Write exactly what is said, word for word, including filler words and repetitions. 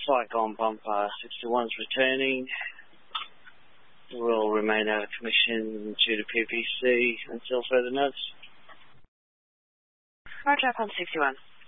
Spike on bumper, sixty-one's returning. Will remain out of commission due to P P C until further notice. Roger, on sixty-one.